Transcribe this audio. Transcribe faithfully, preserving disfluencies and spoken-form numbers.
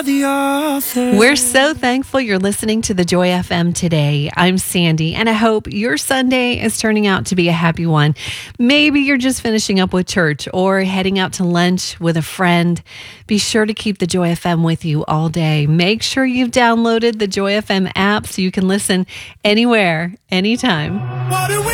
The author. We're so thankful you're listening to the Joy F M today. I'm Sandy, and I hope your Sunday is turning out to be a happy one. Maybe you're just finishing up with church or heading out to lunch with a friend. Be sure to keep the Joy F M with you all day. Make sure you've downloaded the Joy F M app so you can listen anywhere, anytime. What do we